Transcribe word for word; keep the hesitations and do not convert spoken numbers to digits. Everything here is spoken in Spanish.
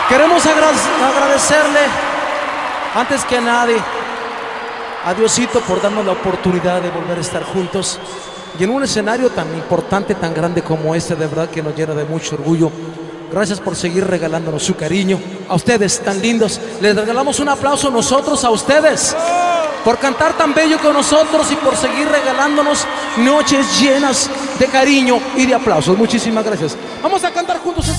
Queremos agradecerle, antes que a nadie, a Diosito por darnos la oportunidad de volver a estar juntos y en un escenario tan importante, tan grande como este, de verdad que nos llena de mucho orgullo. Gracias por seguir regalándonos su cariño. A ustedes tan lindos, les regalamos un aplauso nosotros a ustedes por cantar tan bello con nosotros y por seguir regalándonos noches llenas de cariño y de aplausos. Muchísimas gracias. Vamos a cantar juntos.